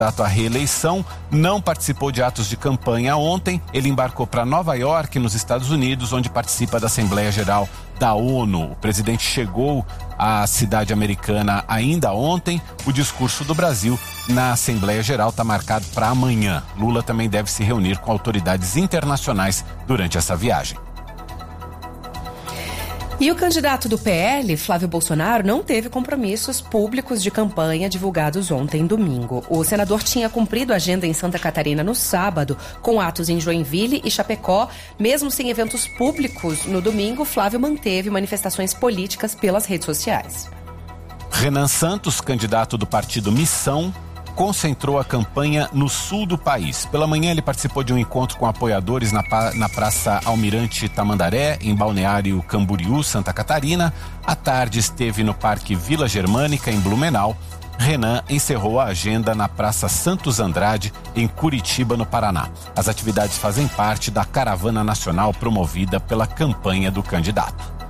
candidato à reeleição, não participou de atos de campanha ontem. Ele embarcou para Nova York, nos Estados Unidos, onde participa da Assembleia Geral da ONU. O presidente chegou à cidade americana ainda ontem. O discurso do Brasil na Assembleia Geral está marcado para amanhã. Lula também deve se reunir com autoridades internacionais durante essa viagem. E o candidato do PL, Flávio Bolsonaro, não teve compromissos públicos de campanha divulgados ontem, domingo. O senador tinha cumprido a agenda em Santa Catarina no sábado, com atos em Joinville e Chapecó. Mesmo sem eventos públicos no domingo, Flávio manteve manifestações políticas pelas redes sociais. Renan Santos, candidato do partido Missão, concentrou a campanha no sul do país. Pela manhã ele participou de um encontro com apoiadores na Praça Almirante Tamandaré, em Balneário Camboriú, Santa Catarina. À tarde esteve no Parque Vila Germânica, em Blumenau. Renan encerrou a agenda na Praça Santos Andrade, em Curitiba, no Paraná. As atividades fazem parte da caravana nacional promovida pela campanha do candidato.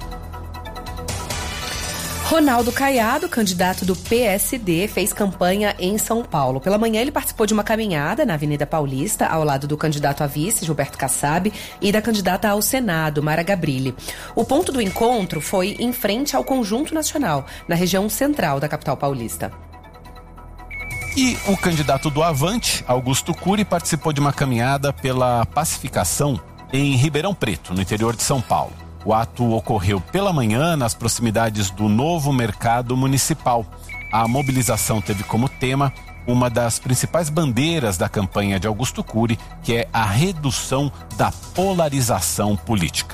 Ronaldo Caiado, candidato do PSD, fez campanha em São Paulo. Pela manhã, ele participou de uma caminhada na Avenida Paulista, ao lado do candidato a vice, Gilberto Kassab, e da candidata ao Senado, Mara Gabrilli. O ponto do encontro foi em frente ao Conjunto Nacional, na região central da capital paulista. E o candidato do Avante, Augusto Cury, participou de uma caminhada pela pacificação em Ribeirão Preto, no interior de São Paulo. O ato ocorreu pela manhã nas proximidades do novo mercado municipal. A mobilização teve como tema uma das principais bandeiras da campanha de Augusto Cury, que é a redução da polarização política.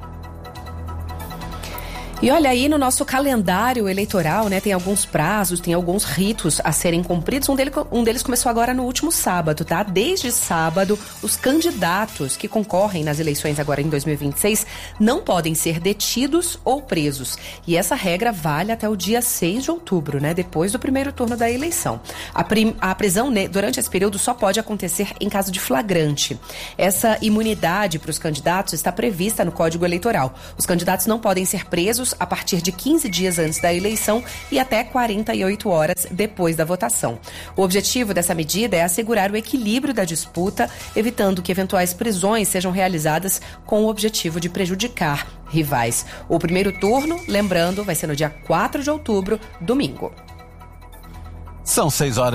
E olha aí, no nosso calendário eleitoral, né, tem alguns prazos, tem alguns ritos a serem cumpridos. Um deles começou agora no último sábado, tá? Desde sábado, os candidatos que concorrem nas eleições agora em 2026 não podem ser detidos ou presos. E essa regra vale até o dia 6 de outubro, né? Depois do primeiro turno da eleição. A prisão durante esse período só pode acontecer em caso de flagrante. Essa imunidade para os candidatos está prevista no Código Eleitoral. Os candidatos não podem ser presos a partir de 15 dias antes da eleição e até 48 horas depois da votação. O objetivo dessa medida é assegurar o equilíbrio da disputa, evitando que eventuais prisões sejam realizadas com o objetivo de prejudicar rivais. O primeiro turno, lembrando, vai ser no dia 4 de outubro, domingo. São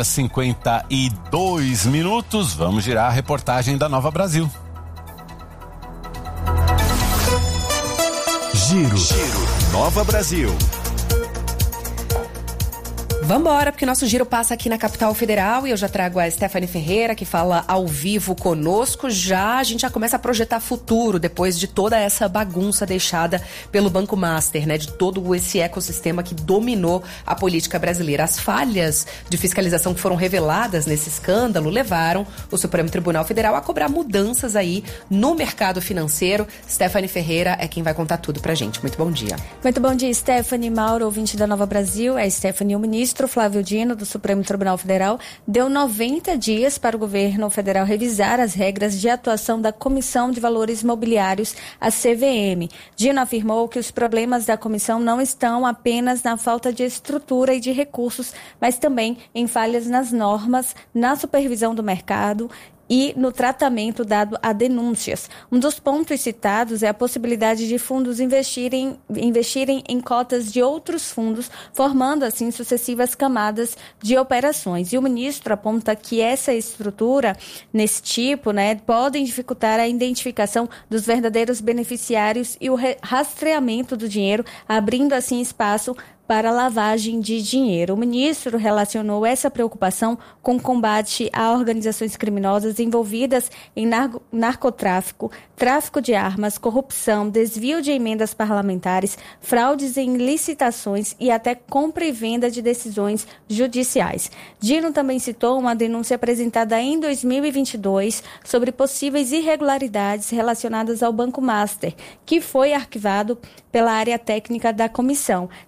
6h52. Vamos girar a reportagem da Nova Brasil. Giro. Nova Brasil. Vambora, porque nosso giro passa aqui na capital federal e eu já trago a Stephanie Ferreira, que fala ao vivo conosco. A gente já começa a projetar futuro depois de toda essa bagunça deixada pelo Banco Master, né? De todo esse ecossistema que dominou a política brasileira. As falhas de fiscalização que foram reveladas nesse escândalo levaram o Supremo Tribunal Federal a cobrar mudanças aí no mercado financeiro. Stephanie Ferreira é quem vai contar tudo pra gente. Muito bom dia. Muito bom dia, Stephanie, Mauro, ouvinte da Nova Brasil. É Stephanie, o ministro Flávio Dino, do Supremo Tribunal Federal, deu 90 dias para o governo federal revisar as regras de atuação da Comissão de Valores Mobiliários, a CVM. Dino afirmou que os problemas da comissão não estão apenas na falta de estrutura e de recursos, mas também em falhas nas normas, na supervisão do mercado e no tratamento dado a denúncias. Um dos pontos citados é a possibilidade de fundos investirem em cotas de outros fundos, formando assim sucessivas camadas de operações. E o ministro aponta que essa estrutura, nesse tipo, né, podem dificultar a identificação dos verdadeiros beneficiários e o rastreamento do dinheiro, abrindo assim espaço para lavagem de dinheiro. O ministro relacionou essa preocupação com o combate a organizações criminosas envolvidas em narcotráfico, tráfico de armas, corrupção, desvio de emendas parlamentares, fraudes em licitações e até compra e venda de decisões judiciais. Dino também citou uma denúncia apresentada em 2022 sobre possíveis irregularidades relacionadas ao Banco Master, que foi arquivado pela área técnica da comissão. Segundo o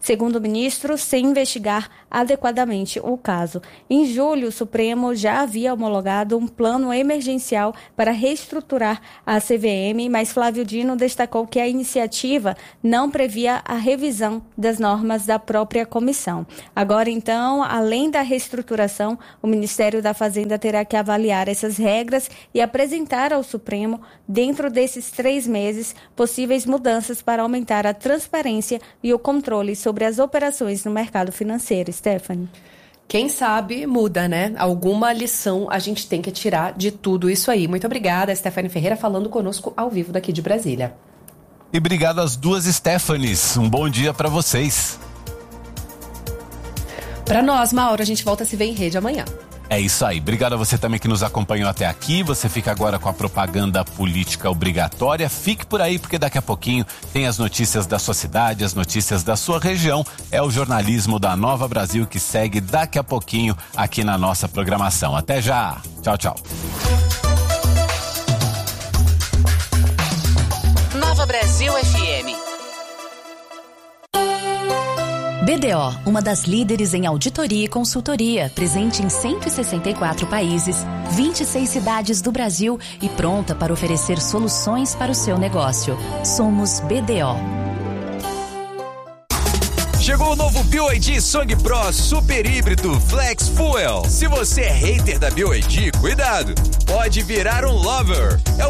ministro sem investigar adequadamente o caso. Em julho, o Supremo já havia homologado um plano emergencial para reestruturar a CVM, mas Flávio Dino destacou que a iniciativa não previa a revisão das normas da própria comissão. Agora, então, além da reestruturação, o Ministério da Fazenda terá que avaliar essas regras e apresentar ao Supremo, dentro desses 3 meses, possíveis mudanças para aumentar a transparência e o controle sobre as operações no mercado financeiro. Stephanie. Quem sabe muda, né? Alguma lição a gente tem que tirar de tudo isso aí. Muito obrigada, Stephanie Ferreira, falando conosco ao vivo daqui de Brasília. E obrigado às 2 Stephanies. Um bom dia para vocês. Para nós, Mauro, a gente volta a se ver em rede amanhã. É isso aí. Obrigado a você também que nos acompanhou até aqui. Você fica agora com a propaganda política obrigatória. Fique por aí, porque daqui a pouquinho tem as notícias da sua cidade, as notícias da sua região. É o jornalismo da Nova Brasil que segue daqui a pouquinho aqui na nossa programação. Até já. Tchau, tchau. Nova Brasil FM. BDO, uma das líderes em auditoria e consultoria, presente em 164 países, 26 cidades do Brasil e pronta para oferecer soluções para o seu negócio. Somos BDO. Chegou o novo BYD Song Pro Super Híbrido Flex Fuel. Se você é hater da BYD, cuidado, pode virar um lover.